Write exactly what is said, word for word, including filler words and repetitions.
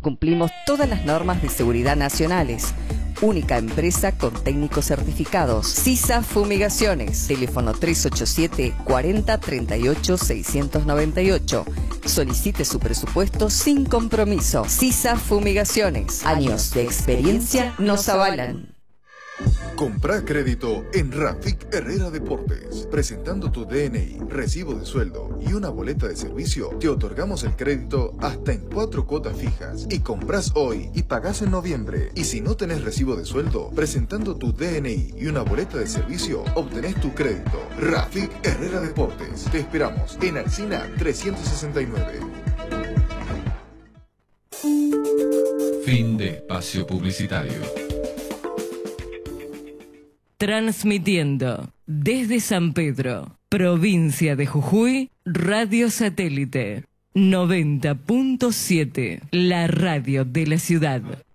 Cumplimos todas las normas de seguridad nacionales. Única empresa con técnicos certificados. Sisa Fumigaciones. Teléfono tres ocho siete, cuarenta, treinta y ocho, seiscientos noventa y ocho. Solicite su presupuesto sin compromiso. Sisa Fumigaciones. Años de experiencia nos avalan. Comprá crédito en Rafik Herrera Deportes. Presentando tu D N I, recibo de sueldo y una boleta de servicio, te otorgamos el crédito hasta en cuatro cuotas fijas. Y comprás hoy y pagás en noviembre. Y si no tenés recibo de sueldo, presentando tu D N I y una boleta de servicio, obtenés tu crédito. Rafik Herrera Deportes. Te esperamos en Alsina trescientos sesenta y nueve. Fin de espacio publicitario. Transmitiendo desde San Pedro, provincia de Jujuy, Radio Satélite noventa punto siete, la radio de la ciudad.